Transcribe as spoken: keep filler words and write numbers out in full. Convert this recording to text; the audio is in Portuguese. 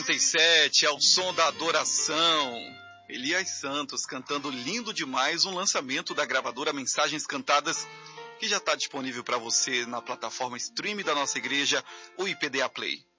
trinta e sete, ao som da adoração. Elias Santos cantando lindo demais, um lançamento da gravadora Mensagens Cantadas, que já está disponível para você na plataforma stream da nossa igreja, o I P D A Play.